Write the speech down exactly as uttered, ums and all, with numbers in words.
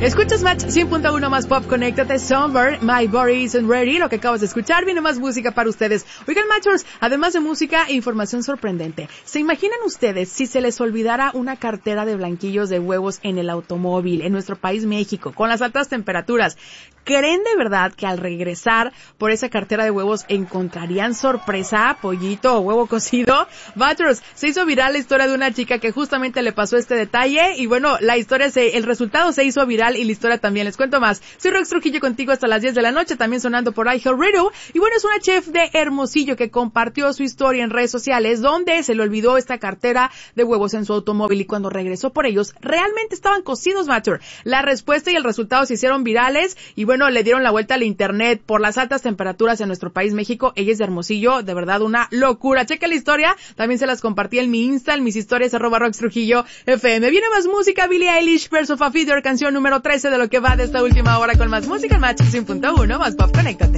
Escuchas Match cien punto uno más Pop, conéctate, Summer, My Body Isn't Ready, lo que acabas de escuchar, viene más música para ustedes. Oigan, Matchers, además de música, información sorprendente. ¿Se imaginan ustedes si se les olvidara una cartera de blanquillos de huevos en el automóvil, en nuestro país México, con las altas temperaturas? ¿Creen de verdad que al regresar por esa cartera de huevos encontrarían sorpresa, pollito o huevo cocido? Matchers, se hizo viral la historia de una chica que justamente le pasó este detalle y bueno, la historia se, el resultado se hizo viral y la historia también. Les cuento más. Soy Rox Trujillo contigo hasta las diez de la noche, también sonando por iHeartRadio. Y bueno, es una chef de Hermosillo que compartió su historia en redes sociales donde se le olvidó esta cartera de huevos en su automóvil y cuando regresó por ellos, realmente estaban cocidos, Matcher. La respuesta y el resultado se hicieron virales y bueno, le dieron la vuelta al internet por las altas temperaturas en nuestro país México. Ella es de Hermosillo, de verdad una locura. Checa la historia, también se las compartí en mi Insta, en mis historias, arroba Rox Trujillo F M. Viene más música, Billie Eilish, Birds of a Feather, canción número trece de lo que va de esta última hora con más música en Match cien punto uno, más Pop, conéctate.